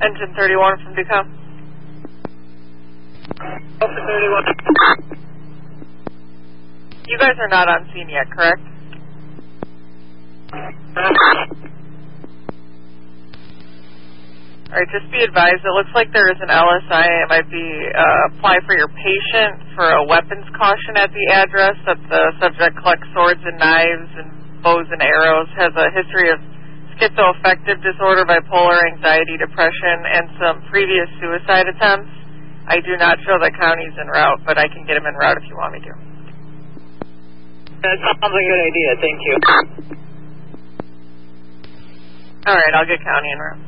Engine 31 from Ducommun. Alpha 31. You guys are not on scene yet, correct? Alright, just be advised, it looks like there is an LSI. It might be apply for your patient for a weapons caution at the address that the subject collects swords and knives and bows and arrows, has a history of schizoaffective disorder, bipolar, anxiety, depression, and some previous suicide attempts. I do not show that county's en route, but I can get him en route if you want me to. That sounds like a good idea, thank you. Alright, I'll get county en route.